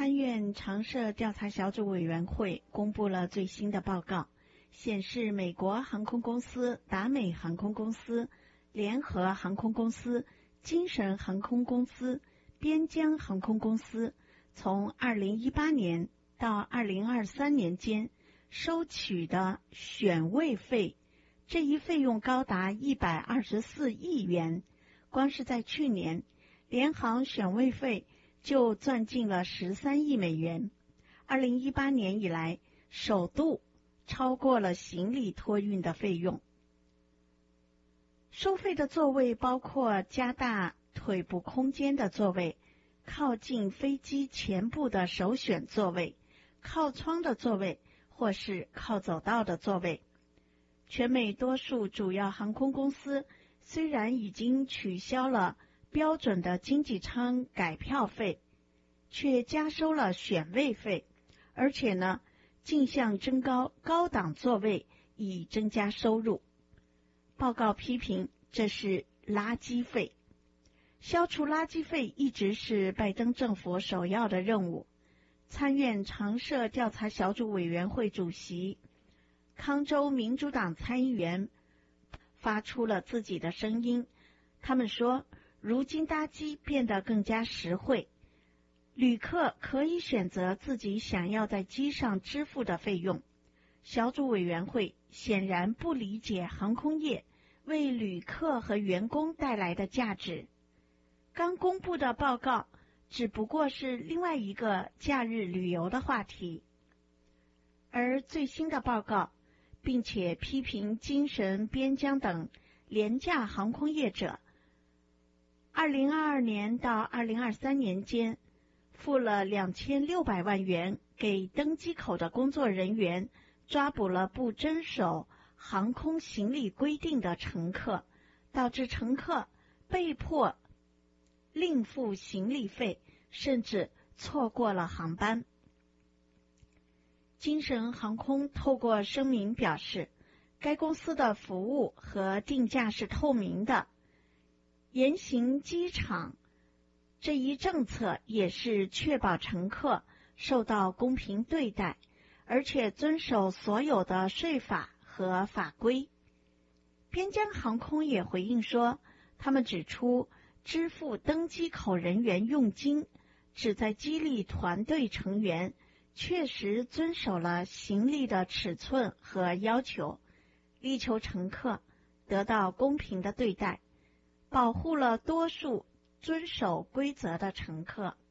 参院常设调查小组委员会公布了最新的报告，显示美国航空公司、达美航空公司、联合航空公司、精神航空公司、边疆航空公司从2018年到2023年间收取的选位费，这一费用高达124亿元。光是在去年，联航选位费就赚进了13亿美元，2018年以来首度超过了行李托运的费用。收费的座位包括加大腿部空间的座位、靠近飞机前部的首选座位、靠窗的座位或是靠走道的座位。全美多数主要航空公司虽然已经取消了标准的经济舱改票费，却加收了选位费，而且呢，径向增高高档座位以增加收入。报告批评这是垃圾费。消除垃圾费一直是拜登政府首要的任务。参院常设调查小组委员会主席康州民主党参议员发出了自己的声音。他们说，如今搭机变得更加实惠，旅客可以选择自己想要在机上支付的费用。小组委员会显然不理解航空业为旅客和员工带来的价值。刚公布的报告只不过是另外一个假日旅游的话题，而最新的报告并且批评精神、边疆等廉价航空业者2022年到2023年间付了2600万元给登机口的工作人员，抓捕了不遵守航空行李规定的乘客，导致乘客被迫另付行李费，甚至错过了航班。精神航空透过声明表示，该公司的服务和定价是透明的，严行机场这一政策也是确保乘客受到公平对待，而且遵守所有的税法和法规。边疆航空也回应说，他们指出支付登机口人员佣金旨在激励团队成员确实遵守了行李的尺寸和要求，力求乘客得到公平的对待，保护了多数遵守规则的乘客。